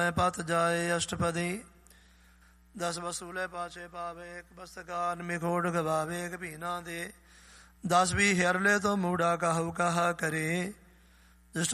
ਪਤ ਜਾਏ ਅਸ਼ਟਪਦੀ। 10 ਵਸੂਲੇ ਪਾਛੇ ਪਾਵੇ, ਇੱਕ ਬਸਤਕਾਰ ਮਿਖੋੜ ਗਵਾਵੇ, ਇੱਕ ਭੀਨਾ ਦੇ। 10 ਵੀ ਹਿਰਲੇ ਤੋਂ ਮੂੜਾ ਕਾਹੂ ਕਹਾ ਕਰੇ।